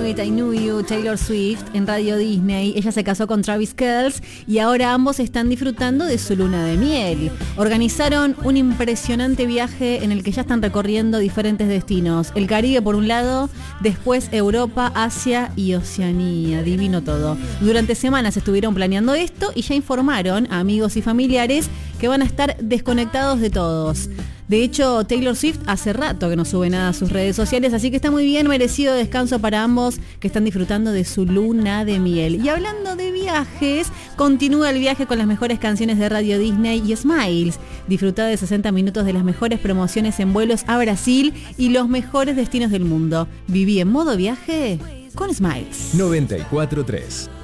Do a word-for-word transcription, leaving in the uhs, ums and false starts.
It, I Knew You, Taylor Swift en Radio Disney. Ella se casó con Travis Kelce y ahora ambos están disfrutando de su luna de miel. Organizaron un impresionante viaje en el que ya están recorriendo diferentes destinos. El Caribe por un lado, después Europa, Asia y Oceanía. Divino todo. Durante semanas estuvieron planeando esto y ya informaron a amigos y familiares que van a estar desconectados de todos. De hecho, Taylor Swift hace rato que no sube nada a sus redes sociales, así que está muy bien merecido descanso para ambos que están disfrutando de su luna de miel. Y hablando de viajes, continúa el viaje con las mejores canciones de Radio Disney y Smiles. Disfruta de sesenta minutos de las mejores promociones en vuelos a Brasil y los mejores destinos del mundo. Viví en modo viaje con Smiles. noventa y cuatro punto tres